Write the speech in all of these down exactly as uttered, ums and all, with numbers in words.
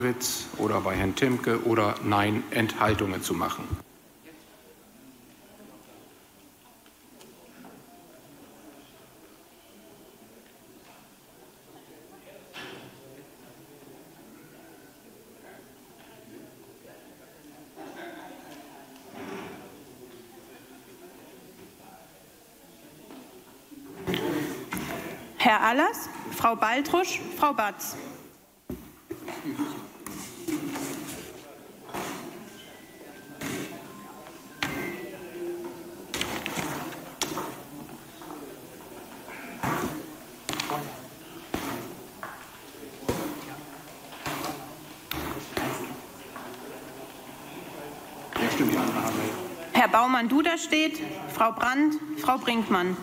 oder bei Herrn Timke oder Nein, Enthaltungen zu machen. Herr Allers, Frau Baltrusch, Frau Batz. Herr Baumann-Duda steht, Frau Brandt, Frau Brinkmann.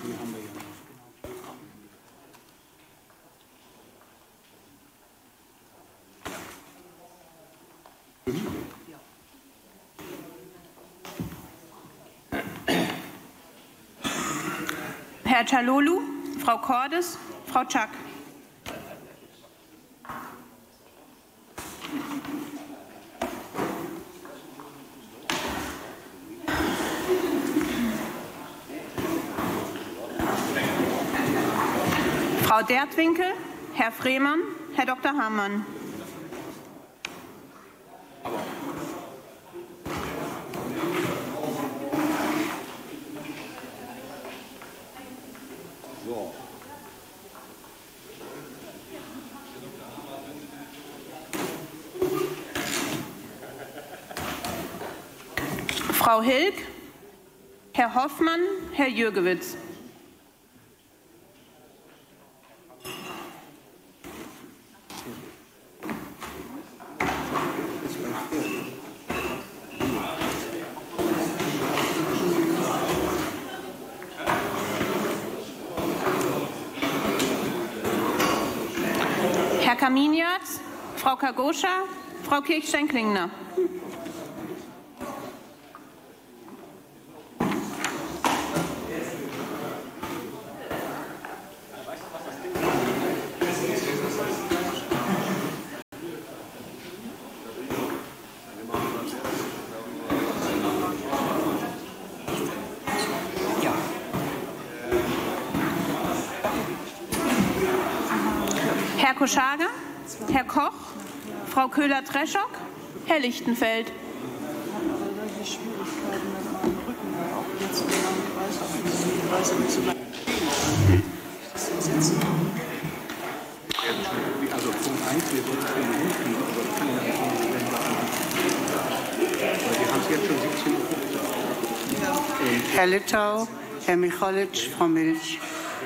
Herr Çalhanoğlu, Frau Cordes, Frau Czak. Frau Dertwinkel, Herr Freemann, Herr Doktor Hamann. So. Frau Hilk, Herr Hoffmann, Herr Jürgewitz. Herr Kaminiatz, Frau Kagoscha, Frau Kirchstein-Klingner. Herr Koschaga, Herr Koch, Frau Köhler-Treschock, Herr Lichtenfeld. Also Punkt eins, wir wollen es ja nicht hinkriegen, aber ich kann ja nicht wir haben es jetzt schon siebzehn Uhr fünfzig. Herr Littau, Herr Michalitsch, Frau Milch.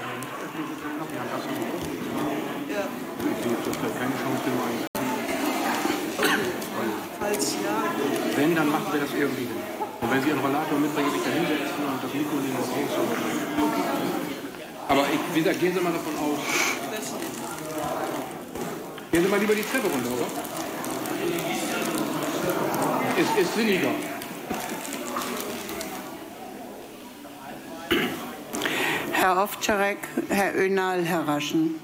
Wenn, dann machen wir das irgendwie hin. Und wenn Sie Ihren Rollator mitbringen, sich da hinsetzen und das Mikro nehmen und raus. Aber ich, wie gesagt, gehen Sie mal davon aus. Gehen Sie mal lieber die Treppe runter, oder? Ist, ist sinniger. Herr Ovtcharek, Herr Önal, Herr Raschen.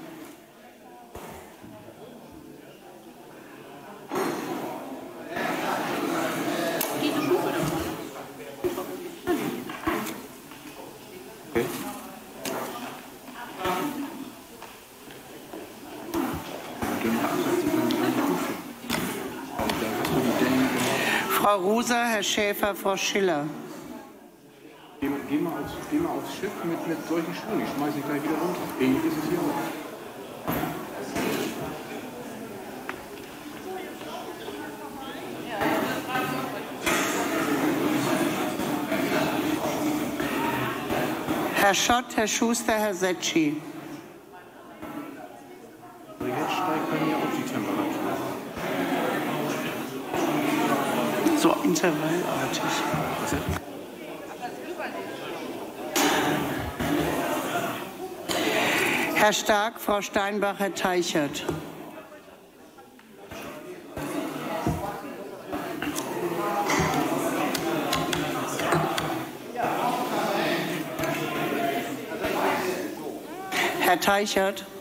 Frau Rosa, Herr Schäfer, Frau Schiller. Geh, geh, mal aufs, geh mal aufs Schiff mit, mit solchen Schuhen. Ich schmeiße dich gleich wieder runter. Ähnlich ist es hier auch. Herr Schott, Herr Schuster, Herr Secchi. Jetzt steigt bei mir auch die Temperatur. So intervallartig. Herr Stark, Frau Steinbach, Herr Teichert. Herr Teichert.